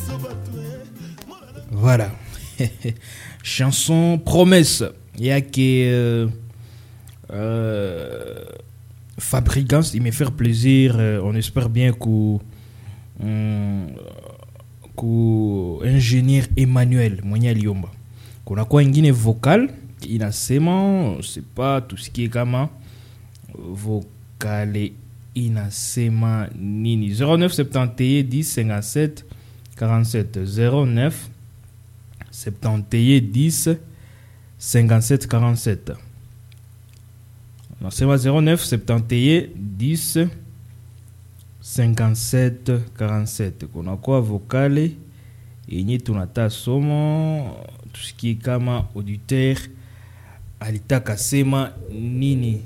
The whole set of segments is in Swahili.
Voilà. Chanson promesse. Il y a que fabricants, il me fait plaisir. On espère bien que ingénieur Emmanuel Mwenye Liomba. Qu'on a quoi une vocal inasema, c'est pas tout ce qui est kama vocal inasema nini. 09 71 10 57 47 09 71 10 57 47. Non, c'est 09 71 10 57 47. Qu'on a quoi vocale et ni tunata somo tout ce qui est kama auditeur alitaka sema nini.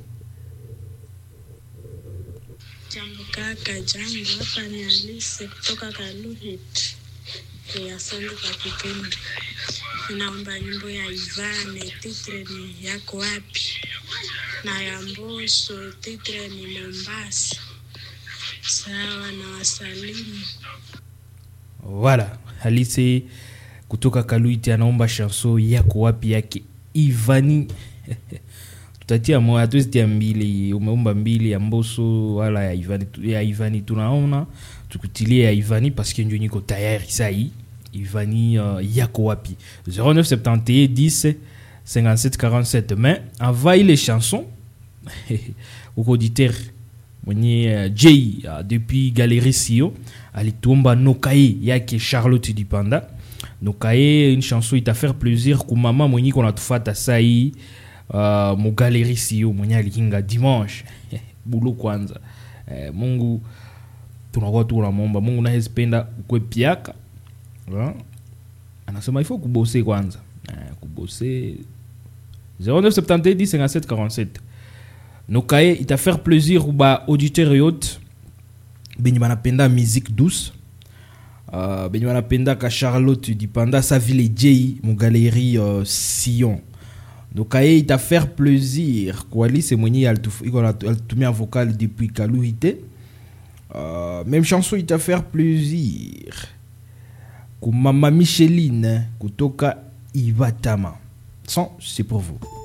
Jambo kaka, jambo. Hapa ni Alice kutoka Kaluhit. Asante kwa kipindi. Naomba nyimbo ya Ivane, titre ni yako wapi, na ya Mbosso, titre ni Mombasa. Sawa, na wasalimu. Voilà, Alice kutoka Kaluhit anaomba chanson yako wapi yake Ivani. Tutatia moja tuzitia mbili, umeomba mbili ya Mbosso wala ya Ivani tunaona tukutilie ya Ivani parce que ndio niko tayari sai Ivani yako wapi. 09 71 10 57 47. Mais envoyez les chansons au auditeur mwenye Jay depuis Galerie Sio alitumba Nokae yake Charlotte Dipanda. Nokae une chanson il t'a faire plaisir ku mama mwenye kona tufata sai mu Galerie Sio mwenye alikinga dimanche bulu kwanza. Mungu tunakuwa tunamwomba Mungu na hespenda ukwe piaka. Anasema il faut kubose kwanza. Kubose 09 71 10 57 47. Nokae il t'a faire plaisir ou ba auditeur yot benye banapenda musique douce. Benye banapenda ka Charlotte Dipanda sa ville Jay mu Galerie Sion. Nokae il t'a faire plaisir kwa Alice mwenye alitumia vocal depuis Kaluhite. Même chanson il t'a faire plaisir ku Mama Micheline kutoka Ivatama. Son, c'est pour vous.